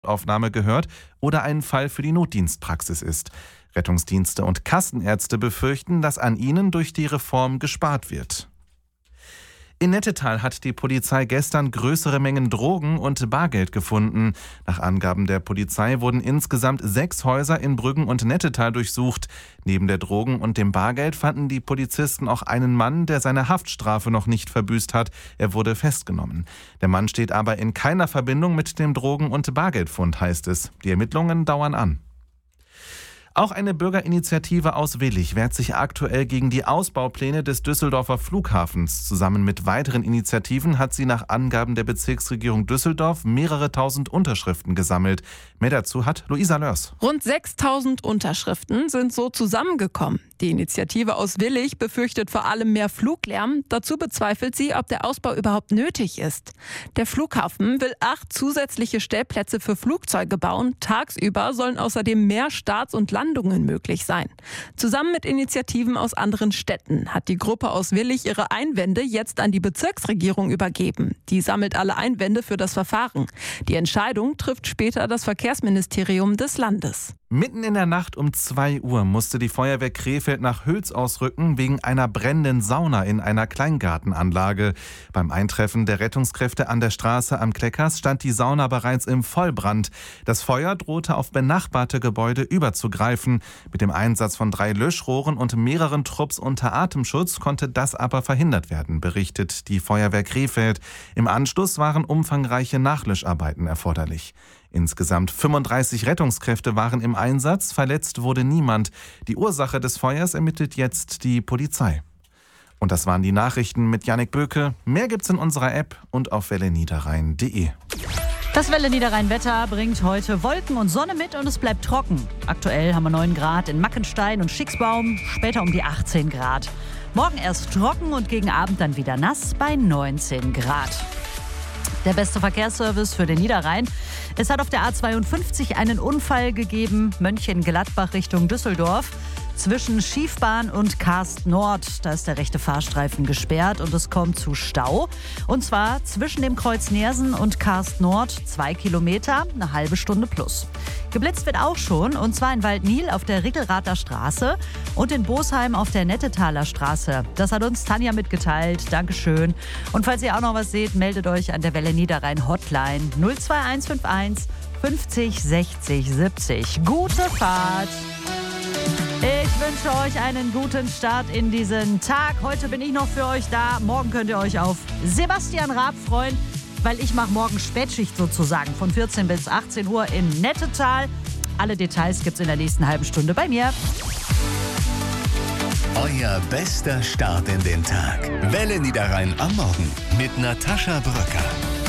Aufnahme gehört oder ein Fall für die Notdienstpraxis ist. Rettungsdienste und Kassenärzte befürchten, dass an ihnen durch die Reform gespart wird. In Nettetal hat die Polizei gestern größere Mengen Drogen und Bargeld gefunden. Nach Angaben der Polizei wurden insgesamt 6 Häuser in Brüggen und Nettetal durchsucht. Neben der Drogen und dem Bargeld fanden die Polizisten auch einen Mann, der seine Haftstrafe noch nicht verbüßt hat. Er wurde festgenommen. Der Mann steht aber in keiner Verbindung mit dem Drogen- und Bargeldfund, heißt es. Die Ermittlungen dauern an. Auch eine Bürgerinitiative aus Willich wehrt sich aktuell gegen die Ausbaupläne des Düsseldorfer Flughafens. Zusammen mit weiteren Initiativen hat sie nach Angaben der Bezirksregierung Düsseldorf mehrere tausend Unterschriften gesammelt. Mehr dazu hat Luisa Lörs. Rund 6.000 Unterschriften sind so zusammengekommen. Die Initiative aus Willich befürchtet vor allem mehr Fluglärm. Dazu bezweifelt sie, ob der Ausbau überhaupt nötig ist. Der Flughafen will 8 zusätzliche Stellplätze für Flugzeuge bauen. Tagsüber sollen außerdem mehr Starts und Landungen möglich sein. Zusammen mit Initiativen aus anderen Städten hat die Gruppe aus Willich ihre Einwände jetzt an die Bezirksregierung übergeben. Die sammelt alle Einwände für das Verfahren. Die Entscheidung trifft später das Verkehrsministerium des Landes. Mitten in der Nacht um 2 Uhr musste die Feuerwehr Krefeld nach Hüls ausrücken wegen einer brennenden Sauna in einer Kleingartenanlage. Beim Eintreffen der Rettungskräfte an der Straße am Kleckers stand die Sauna bereits im Vollbrand. Das Feuer drohte auf benachbarte Gebäude überzugreifen. Mit dem Einsatz von 3 Löschrohren und mehreren Trupps unter Atemschutz konnte das aber verhindert werden, berichtet die Feuerwehr Krefeld. Im Anschluss waren umfangreiche Nachlöscharbeiten erforderlich. Insgesamt 35 Rettungskräfte waren im Einsatz, verletzt wurde niemand. Die Ursache des Feuers ermittelt jetzt die Polizei. Und das waren die Nachrichten mit Jannik Böke. Mehr gibt's in unserer App und auf welleniederrhein.de. Das Welle Niederrhein-Wetter bringt heute Wolken und Sonne mit und es bleibt trocken. Aktuell haben wir 9 Grad in Mackenstein und Schicksbaum, später um die 18 Grad. Morgen erst trocken und gegen Abend dann wieder nass bei 19 Grad. Der beste Verkehrsservice für den Niederrhein. Es hat auf der A52 einen Unfall gegeben, Mönchengladbach Richtung Düsseldorf. Zwischen Schiefbahn und Karst Nord, da ist der rechte Fahrstreifen gesperrt und es kommt zu Stau. Und zwar zwischen dem Kreuz Neersen und Karst Nord 2 Kilometer, eine halbe Stunde plus. Geblitzt wird auch schon, und zwar in Waldnil auf der Rickelrather Straße und in Bosheim auf der Nettetaler Straße. Das hat uns Tanja mitgeteilt. Dankeschön. Und falls ihr auch noch was seht, meldet euch an der Welle Niederrhein Hotline 02151 50 60 70. Gute Fahrt! Ich wünsche euch einen guten Start in diesen Tag. Heute bin ich noch für euch da. Morgen könnt ihr euch auf Sebastian Raab freuen, weil ich mache morgen Spätschicht sozusagen von 14 bis 18 Uhr in Nettetal. Alle Details gibt's in der nächsten halben Stunde bei mir. Euer bester Start in den Tag. Welle Niederrhein am Morgen mit Natascha Bröcker.